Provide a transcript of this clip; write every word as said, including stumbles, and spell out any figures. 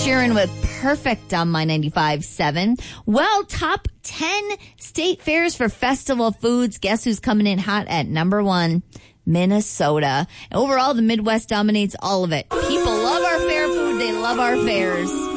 Sheeran with Perfect on My ninety-five point seven. Well, top ten state fairs for festival foods. Guess who's coming in hot at number one? Minnesota. Overall, the Midwest dominates all of it. People love our fair food. They love our fairs.